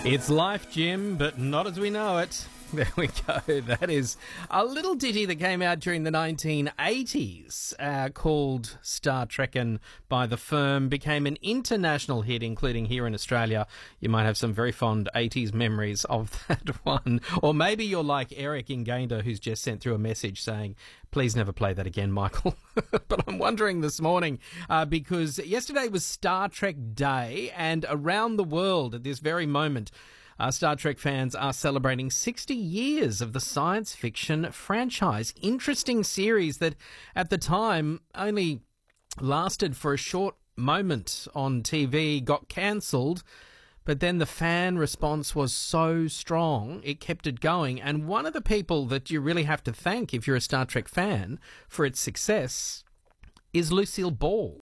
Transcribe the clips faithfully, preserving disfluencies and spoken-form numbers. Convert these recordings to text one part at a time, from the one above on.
It's life, Jim, but not as we know it. There we go. That is a little ditty that came out during the nineteen eighties uh, called Star Trekkin' by The Firm. Became an international hit, including here in Australia. You might have some very fond eighties memories of that one. Or maybe you're like Eric in Gayndah, who's just sent through a message saying, please never play that again, Michael. But I'm wondering this morning, uh, because yesterday was Star Trek Day, and around the world at this very moment, Uh, Star Trek fans are celebrating sixty years of the science fiction franchise. Interesting series that at the time only lasted for a short moment on T V, got cancelled, but then the fan response was so strong, it kept it going. And one of the people that you really have to thank if you're a Star Trek fan for its success is Lucille Ball.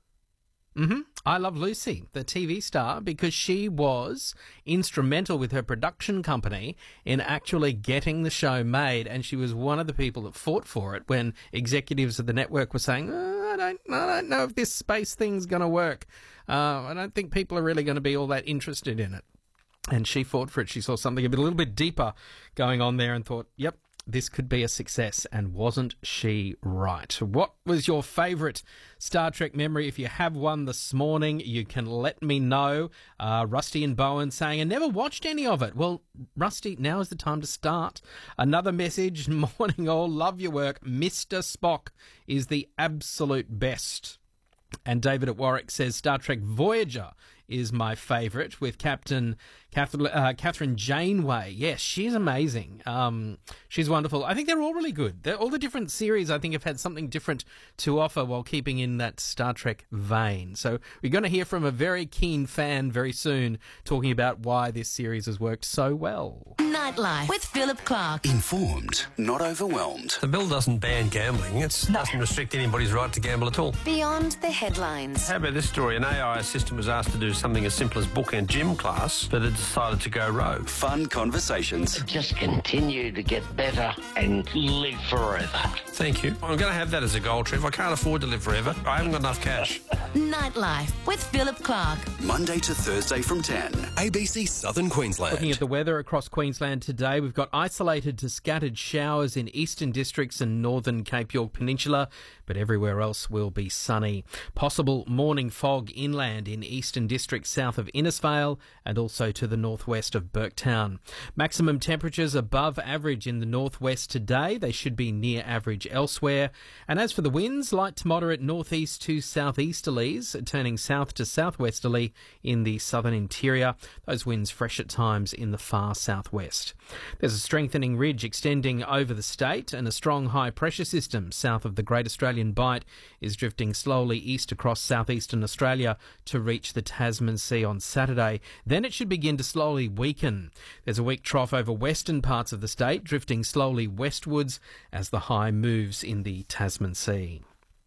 Mm-hmm. I Love Lucy, the T V star, because she was instrumental with her production company in actually getting the show made, and she was one of the people that fought for it when executives of the network were saying, oh, I don't, I don't know if this space thing's going to work. Uh, I don't think people are really going to be all that interested in it. And she fought for it. She saw something a, bit, a little bit deeper going on there and thought, yep, this could be a success, and wasn't she right? What was your favourite Star Trek memory? If you have one this morning, you can let me know. Uh, Rusty and Bowen saying, I never watched any of it. Well, Rusty, now is the time to start. Another message, morning all, love your work. Mister Spock is the absolute best. And David at Warwick says Star Trek Voyager is my favourite, with Captain Catherine, uh, Catherine Janeway. Yes, she's amazing. Um, she's wonderful. I think they're all really good. They're, all the different series, I think, have had something different to offer while keeping in that Star Trek vein. So we're going to hear from a very keen fan very soon talking about why this series has worked so well. Nightlife with Philip Clark. Informed, not overwhelmed. The bill doesn't ban gambling. It doesn't restrict anybody's right to gamble at all. Beyond the headlines. How about this story? An A I assistant was asked to do something as simple as book and gym class, but it decided to go rogue. Fun conversations. Just continue to get better and live forever. Thank you. I'm going to have that as a goal, Trev. I can't afford to live forever. I haven't got enough cash. Nightlife with Philip Clark. Monday to Thursday from ten. A B C Southern Queensland. Looking at the weather across Queensland today, we've got isolated to scattered showers in eastern districts and northern Cape York Peninsula, but everywhere else will be sunny. Possible morning fog inland in eastern districts south of Innisfail and also to the northwest of Burketown. Maximum temperatures above average in the northwest today. They should be near average elsewhere. And as for the winds, light to moderate northeast to southeasterlies, turning south to southwesterly in the southern interior. Those winds fresh at times in the far southwest. There's a strengthening ridge extending over the state, and a strong high pressure system south of the Great Australian Bight is drifting slowly east across southeastern Australia to reach the Tasman Sea on Saturday. Then it should begin to slowly weaken. There's a weak trough over western parts of the state, drifting slowly westwards as the high moves in the Tasman Sea.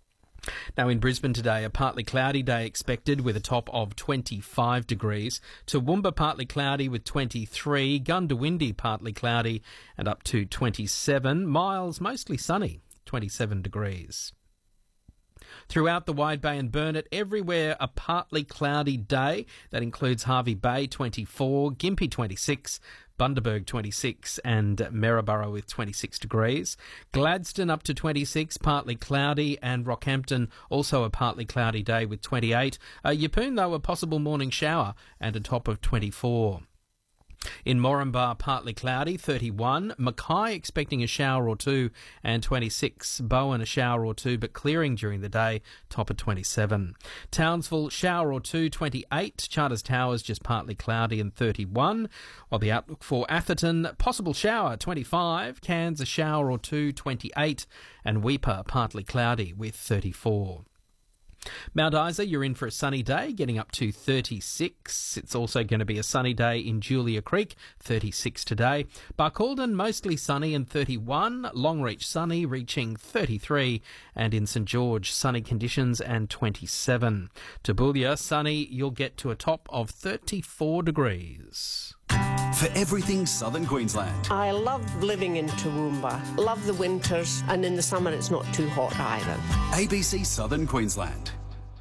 Now in Brisbane today, a partly cloudy day expected with a top of twenty-five degrees. Toowoomba partly cloudy with twenty-three. Gundawindi partly cloudy and up to twenty-seven. Miles mostly sunny, twenty-seven degrees. Throughout the Wide Bay and Burnett, everywhere a partly cloudy day. That includes Hervey Bay, twenty-four, Gympie, twenty-six, Bundaberg, twenty-six, and Maryborough with twenty-six degrees. Gladstone up to twenty-six, partly cloudy, and Rockhampton also a partly cloudy day with twenty-eight. Uh, Yeppoon, though, a possible morning shower and a top of twenty-four. In Moranbah, partly cloudy, thirty-one. Mackay expecting a shower or two and twenty-six. Bowen, a shower or two, but clearing during the day, top of twenty-seven. Townsville, shower or two, twenty-eight. Charters Towers, just partly cloudy and thirty-one. While the outlook for Atherton, possible shower, twenty-five. Cairns, a shower or two, twenty-eight. And Weipa, partly cloudy with thirty-four. Mount Isa, you're in for a sunny day, getting up to thirty-six. It's also going to be a sunny day in Julia Creek, thirty-six today. Barcaldine, mostly sunny and thirty-one. Longreach, sunny, reaching thirty-three. And in St George, sunny conditions and twenty-seven. Tabulia, sunny, you'll get to a top of thirty-four degrees. For everything Southern Queensland. I love living in Toowoomba. Love the winters, and in the summer it's not too hot either. A B C Southern Queensland.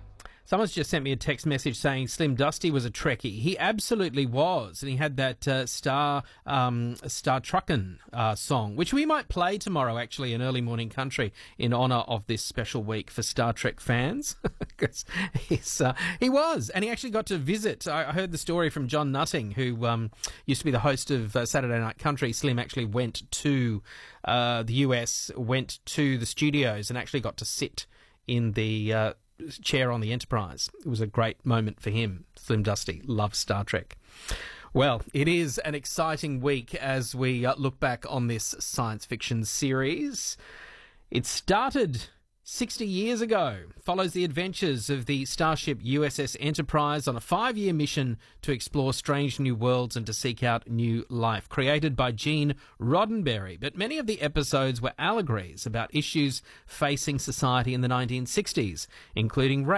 Someone's just sent me a text message saying Slim Dusty was a Trekkie. He absolutely was. And he had that uh, Star um, Star Truckin' uh, song, which we might play tomorrow, actually, in Early Morning Country, in honour of this special week for Star Trek fans. Because he's, uh, he was. And he actually got to visit. I heard the story from John Nutting, who um, used to be the host of uh, Saturday Night Country. Slim actually went to uh, the U S, went to the studios and actually got to sit in the Uh, chair on the Enterprise. It was a great moment for him. Slim Dusty loves Star Trek. Well, it is an exciting week as we uh, look back on this science fiction series. It started sixty years ago, follows the adventures of the starship U S S Enterprise on a five-year mission to explore strange new worlds and to seek out new life, created by Gene Roddenberry. But many of the episodes were allegories about issues facing society in the nineteen sixties, including rape,